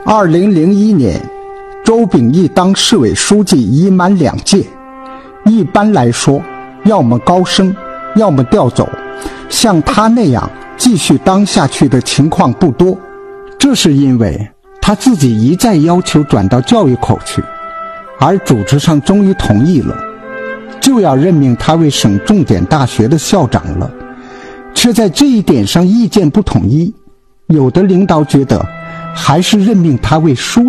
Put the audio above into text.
2001年，周秉义当市委书记已满2届。一般来说，要么高升，要么调走，像他那样继续当下去的情况不多。这是因为他自己一再要求转到教育口去，而组织上终于同意了，就要任命他为省重点大学的校长了，却在这一点上意见不统一。有的领导觉得还是任命他为书